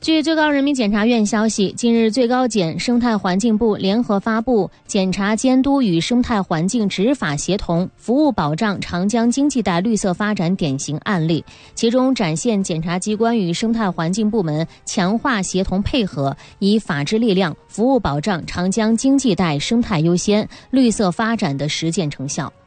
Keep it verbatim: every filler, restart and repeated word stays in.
据最高人民检察院消息，近日最高检、生态环境部联合发布《检察监督与生态环境执法协同服务保障长江经济带绿色发展典型案例》，其中展现检察机关与生态环境部门强化协同配合，以法治力量服务保障长江经济带生态优先、绿色发展的实践成效。